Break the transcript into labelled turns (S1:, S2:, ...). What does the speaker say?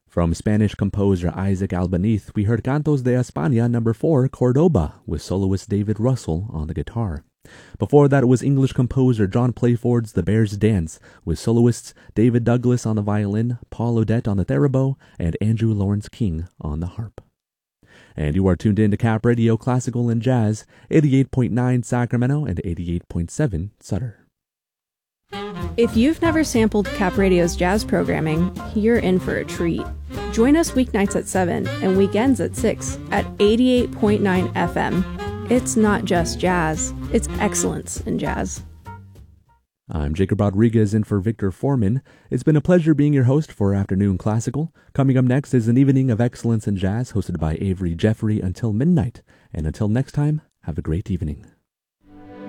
S1: From Spanish composer Isaac Albeniz, we heard Cantos de España No. 4, Cordoba, with soloist David Russell on the guitar. Before that was English composer John Playford's The Bear's Dance, with soloists David Douglas on the violin, Paul Odette on the theorbo, and Andrew Lawrence King on the harp. And you are tuned in to Cap Radio Classical and Jazz, 88.9 Sacramento and 88.7 Sutter.
S2: If you've never sampled Cap Radio's jazz programming, you're in for a treat. Join us weeknights at 7 and weekends at 6 at 88.9 FM. It's not just jazz, it's excellence in jazz.
S1: I'm Jacob Rodriguez in for Victor Foreman. It's been a pleasure being your host for Afternoon Classical. Coming up next is an evening of excellence in jazz hosted by Avery Jeffrey until midnight. And until next time, have a great evening.